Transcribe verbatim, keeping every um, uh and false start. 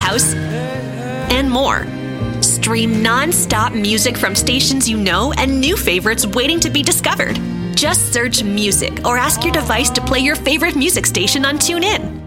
house, and more. Stream non-stop music from stations you know and new favorites waiting to be discovered. Just search music or ask your device to play your favorite music station on TuneIn.